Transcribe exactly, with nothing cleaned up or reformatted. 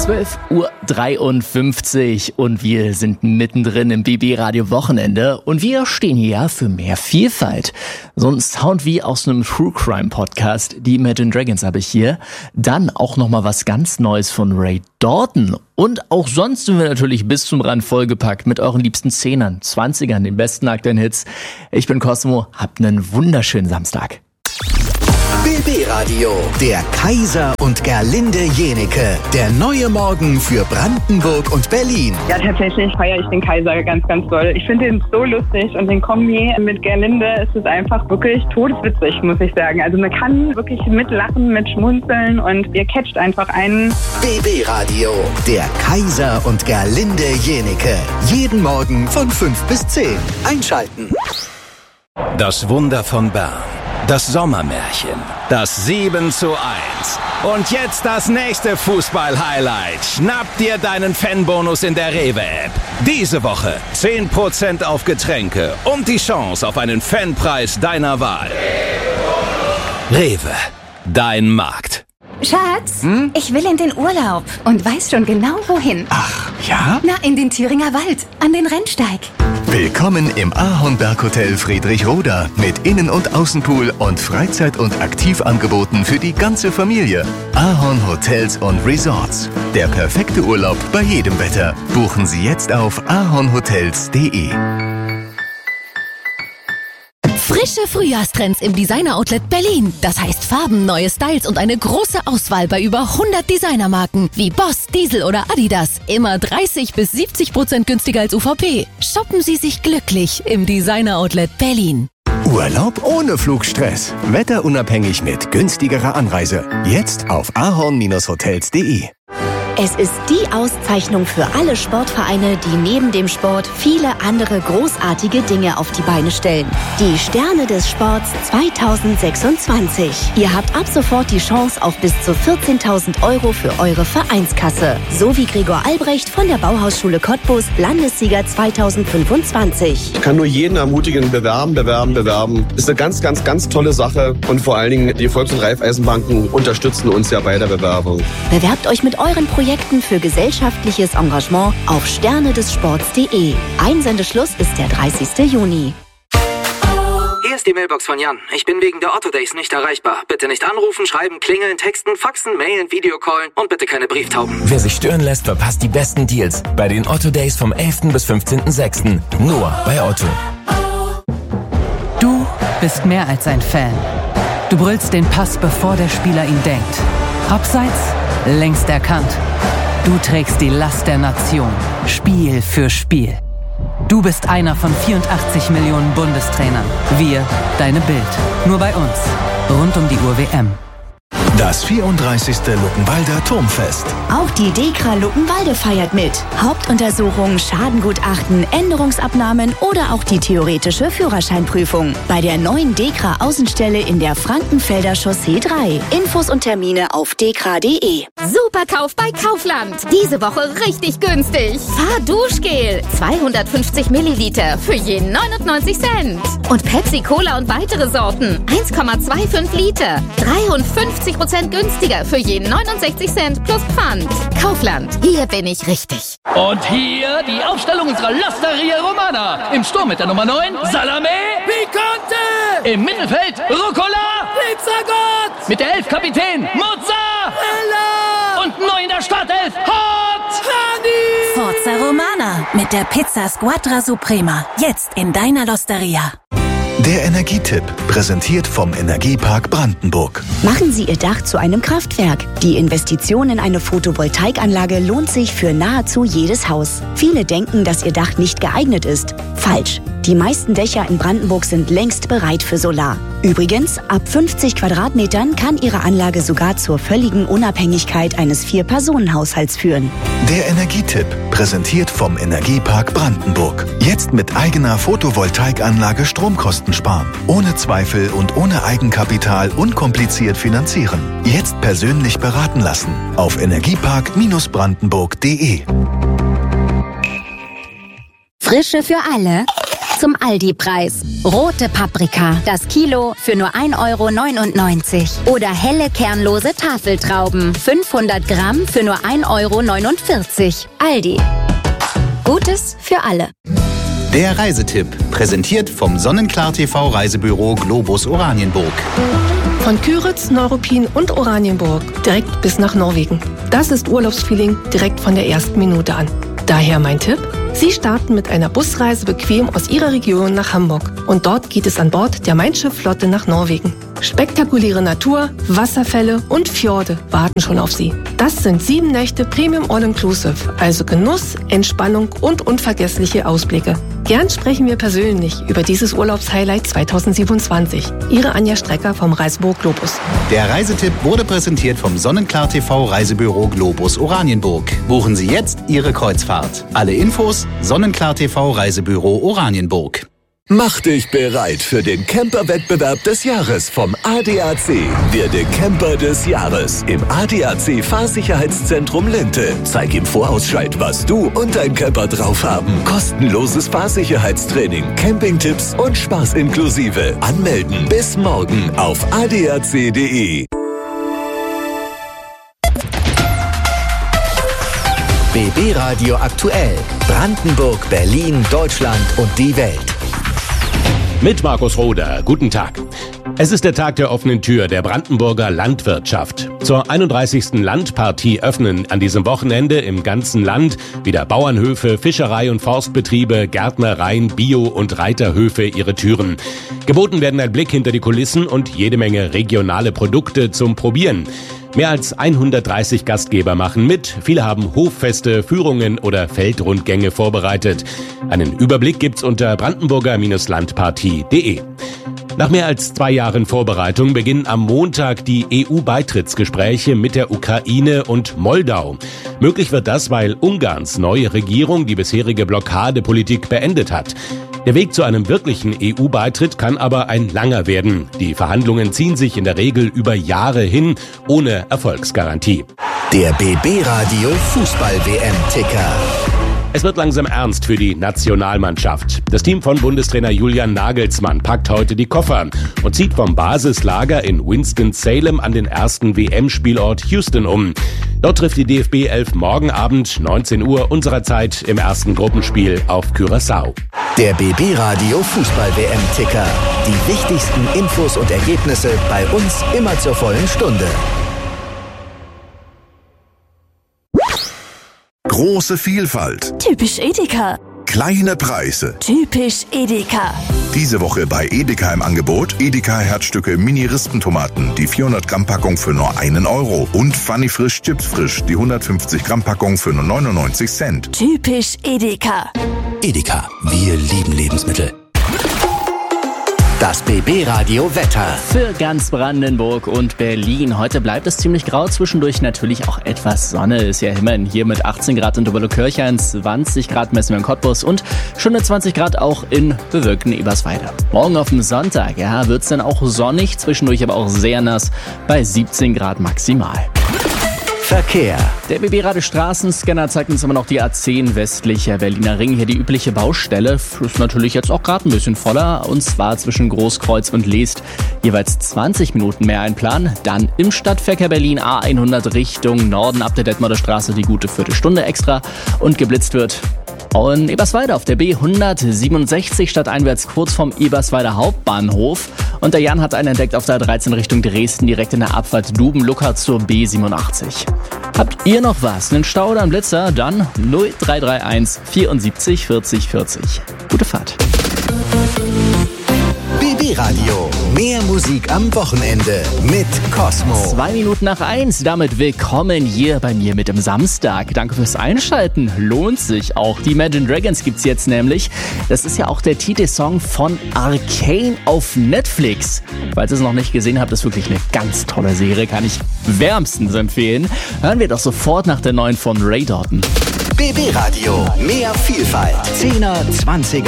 zwölf Uhr dreiundfünfzig und wir sind mittendrin im B B-Radio Wochenende und wir stehen hier ja für mehr Vielfalt. So ein Sound wie aus einem True Crime Podcast, die Imagine Dragons habe ich hier. Dann auch nochmal was ganz Neues von Ray Dalton. Und auch sonst sind wir natürlich bis zum Rand vollgepackt mit euren liebsten Zehnern, Zwanzigern, den besten aktuellen Hits. Ich bin Cosmo, habt einen wunderschönen Samstag. B B-Radio, der Kaiser und Gerlinde Jenike, der neue Morgen für Brandenburg und Berlin. Ja, tatsächlich feiere ich den Kaiser ganz, ganz doll. Ich finde ihn so lustig und den Kombi mit Gerlinde ist es einfach wirklich todeswitzig, muss ich sagen. Also man kann wirklich mitlachen, mitschmunzeln und ihr catcht einfach einen. B B-Radio, der Kaiser und Gerlinde Jenike. Jeden Morgen von fünf bis zehn. Einschalten. Das Wunder von Bern. Das Sommermärchen, das sieben zu eins. Und jetzt das nächste Fußball-Highlight. Schnapp dir deinen Fanbonus in der Rewe-App. Diese Woche zehn Prozent auf Getränke und die Chance auf einen Fanpreis deiner Wahl. Rewe, dein Markt. Schatz, hm? ich will in den Urlaub und weiß schon genau wohin. Ach, ja? Na, in den Thüringer Wald, an den Rennsteig. Willkommen im Ahornberg-Hotel Friedrichroda mit Innen- und Außenpool und Freizeit- und Aktivangeboten für die ganze Familie. Ahorn Hotels und Resorts. Der perfekte Urlaub bei jedem Wetter. Buchen Sie jetzt auf ahornhotels punkt de. Frische Frühjahrstrends im Designer-Outlet Berlin. Das heißt Farben, neue Styles und eine große Auswahl bei über hundert Designermarken wie Boss, Diesel oder Adidas. Immer dreißig bis siebzig Prozent günstiger als U V P. Shoppen Sie sich glücklich im Designer-Outlet Berlin. Urlaub ohne Flugstress. Wetterunabhängig mit günstigerer Anreise. Jetzt auf ahorn hotels punkt de. Es ist die Auszeichnung für alle Sportvereine, die neben dem Sport viele andere großartige Dinge auf die Beine stellen. Die Sterne des Sports zweitausendsechsundzwanzig. Ihr habt ab sofort die Chance auf bis zu vierzehntausend Euro für eure Vereinskasse. So wie Gregor Albrecht von der Bauhausschule Cottbus, Landessieger zweitausendfünfundzwanzig. Ich kann nur jeden ermutigen, bewerben, bewerben, bewerben. Ist eine ganz, ganz, ganz tolle Sache. Und vor allen Dingen, die Volks- und Raiffeisenbanken unterstützen uns ja bei der Bewerbung. Bewerbt euch mit euren Projekten für gesellschaftliches Engagement auf sterne des sports punkt de. Einsendeschluss ist der dreißigsten Juni. Hier ist die Mailbox von Jan. Ich bin wegen der Otto Days nicht erreichbar. Bitte nicht anrufen, schreiben, klingeln, texten, faxen, mailen, Videocallen und bitte keine Brieftauben. Wer sich stören lässt, verpasst die besten Deals bei den Otto Days vom elften bis fünfzehnten sechsten Nur bei Otto. Du bist mehr als ein Fan. Du brüllst den Pass, bevor der Spieler ihn denkt. Abseits, längst erkannt. Du trägst die Last der Nation, Spiel für Spiel. Du bist einer von vierundachtzig Millionen Bundestrainern. Wir, deine Bild. Nur bei uns. Rund um die Uhr W M. Das vierunddreißigste Luckenwalder Turmfest. Auch die DEKRA Luckenwalde feiert mit. Hauptuntersuchungen, Schadengutachten, Änderungsabnahmen oder auch die theoretische Führerscheinprüfung. Bei der neuen DEKRA Außenstelle in der Frankenfelder Chaussee drei. Infos und Termine auf dekra punkt de. Superkauf bei Kaufland. Diese Woche richtig günstig. Fahrduschgel. zweihundertfünfzig Milliliter für je neunundneunzig Cent. Und Pepsi Cola und weitere Sorten. eins Komma fünfundzwanzig Liter. dreiundfünfzig Prozent günstiger für je neunundsechzig Cent plus Pfand. Kaufland, hier bin ich richtig. Und hier die Aufstellung unserer L'Osteria Romana. Im Sturm mit der Nummer neun, Salame Picante. Im Mittelfeld, Rucola Pizzagott. Mit der elf Kapitän, Mozzarella. Und neu in der Startelf, Hot Honey. Forza Romana mit der Pizza Squadra Suprema. Jetzt in deiner L'Osteria. Der Energietipp, präsentiert vom Energiepark Brandenburg. Machen Sie Ihr Dach zu einem Kraftwerk. Die Investition in eine Photovoltaikanlage lohnt sich für nahezu jedes Haus. Viele denken, dass Ihr Dach nicht geeignet ist. Falsch. Die meisten Dächer in Brandenburg sind längst bereit für Solar. Übrigens, ab fünfzig Quadratmetern kann Ihre Anlage sogar zur völligen Unabhängigkeit eines Vier-Personen-Haushalts führen. Der Energietipp, präsentiert vom Energiepark Brandenburg. Jetzt mit eigener Photovoltaikanlage Stromkosten sparen. Ohne Zweifel und ohne Eigenkapital unkompliziert finanzieren. Jetzt persönlich beraten lassen. Auf energiepark brandenburg punkt de. Frische für alle. Zum Aldi-Preis. Rote Paprika, das Kilo für nur ein Euro neunundneunzig. Oder helle kernlose Tafeltrauben, fünfhundert Gramm für nur ein Euro neunundvierzig. Aldi. Gutes für alle. Der Reisetipp, präsentiert vom Sonnenklar T V Reisebüro Globus Oranienburg. Von Küritz, Neuruppin und Oranienburg direkt bis nach Norwegen. Das ist Urlaubsfeeling direkt von der ersten Minute an. Daher mein Tipp: Sie starten mit einer Busreise bequem aus Ihrer Region nach Hamburg. Und dort geht es an Bord der Mein Schiff Flotte nach Norwegen. Spektakuläre Natur, Wasserfälle und Fjorde warten schon auf Sie. Das sind sieben Nächte Premium All-Inclusive, also Genuss, Entspannung und unvergessliche Ausblicke. Gern sprechen wir persönlich über dieses Urlaubshighlight zweitausendsiebenundzwanzig. Ihre Anja Strecker vom Reisebüro Globus. Der Reisetipp wurde präsentiert vom Sonnenklar T V Reisebüro Globus Oranienburg. Buchen Sie jetzt Ihre Kreuzfahrt. Alle Infos Sonnenklar T V Reisebüro Oranienburg. Mach dich bereit für den Camper-Wettbewerb des Jahres vom A D A C. Werde Camper des Jahres im A D A C Fahrsicherheitszentrum Linte. Zeig im Vorausscheid, was du und dein Camper drauf haben. Kostenloses Fahrsicherheitstraining, Campingtipps und Spaß inklusive. Anmelden bis morgen auf a d a c punkt d e. B B Radio aktuell. Brandenburg, Berlin, Deutschland und die Welt. Mit Markus Roder. Guten Tag. Es ist der Tag der offenen Tür der Brandenburger Landwirtschaft. Zur einunddreißigsten Landpartie öffnen an diesem Wochenende im ganzen Land wieder Bauernhöfe, Fischerei- und Forstbetriebe, Gärtnereien, Bio- und Reiterhöfe ihre Türen. Geboten werden ein Blick hinter die Kulissen und jede Menge regionale Produkte zum Probieren. Mehr als hundertdreißig Gastgeber machen mit. Viele haben Hoffeste, Führungen oder Feldrundgänge vorbereitet. Einen Überblick gibt's unter brandenburger Landpartie punkt de. Nach mehr als zwei Jahren Vorbereitung beginnen am Montag die E U-Beitrittsgespräche mit der Ukraine und Moldau. Möglich wird das, weil Ungarns neue Regierung die bisherige Blockadepolitik beendet hat. Der Weg zu einem wirklichen E U-Beitritt kann aber ein langer werden. Die Verhandlungen ziehen sich in der Regel über Jahre hin, ohne Erfolgsgarantie. Der B B Radio Fußball-W M-Ticker. Es wird langsam ernst für die Nationalmannschaft. Das Team von Bundestrainer Julian Nagelsmann packt heute die Koffer und zieht vom Basislager in Winston-Salem an den ersten W M-Spielort Houston um. Dort trifft die D F B elf morgen Abend neunzehn Uhr unserer Zeit im ersten Gruppenspiel auf Curaçao. Der B B Radio Fußball-W M-Ticker. Die wichtigsten Infos und Ergebnisse bei uns immer zur vollen Stunde. Große Vielfalt. Typisch Edeka. Kleine Preise. Typisch Edeka. Diese Woche bei Edeka im Angebot Edeka Herzstücke Mini-Rispentomaten, die vierhundert Gramm Packung für nur einen Euro. Und Funny Frisch Chips Frisch, die hundertfünfzig Gramm Packung für nur neunundneunzig Cent. Typisch Edeka. Edeka, wir lieben Lebensmittel. Das B B Radio Wetter. Für ganz Brandenburg und Berlin. Heute bleibt es ziemlich grau, zwischendurch natürlich auch etwas Sonne. Ist ja immerhin hier mit achtzehn Grad in Oberlokirchen, zwanzig Grad messen wir in Cottbus und schon zwanzig Grad auch in bewölkten Eberswalde. Morgen auf dem Sonntag, ja, wird's dann auch sonnig, zwischendurch aber auch sehr nass bei siebzehn Grad maximal. Verkehr. Der B B-Radio Straßenscanner zeigt uns immer noch die A zehn westlicher Berliner Ring. Hier die übliche Baustelle. Ist natürlich jetzt auch gerade ein bisschen voller. Und zwar zwischen Großkreuz und Leest. Jeweils zwanzig Minuten mehr einplanen. Dann im Stadtverkehr Berlin A hundert Richtung Norden ab der Detmolder Straße die gute Viertelstunde extra. Und geblitzt wird in Eberswalde auf der B hundertsiebenundsechzig stadteinwärts kurz vorm Eberswalder Hauptbahnhof. Und der Jan hat einen entdeckt auf der A dreizehn Richtung Dresden, direkt in der Abfahrt Duben-Lucker zur B siebenundachtzig. Habt ihr noch was? Einen Stau oder einen Blitzer? Dann null drei drei eins vierundsiebzig vierzig vierzig. Gute Fahrt. B B Radio. Mehr Musik am Wochenende mit Cosmo. Zwei Minuten nach eins. Damit willkommen hier bei mir mit dem Samstag. Danke fürs Einschalten. Lohnt sich auch. Die Imagine Dragons gibt's jetzt nämlich. Das ist ja auch der Titelsong von Arcane auf Netflix. Falls ihr es noch nicht gesehen habt, ist wirklich eine ganz tolle Serie. Kann ich wärmstens empfehlen. Hören wir doch sofort nach der neuen von Ray Dalton. B B Radio. Mehr Vielfalt. zehner, zwanziger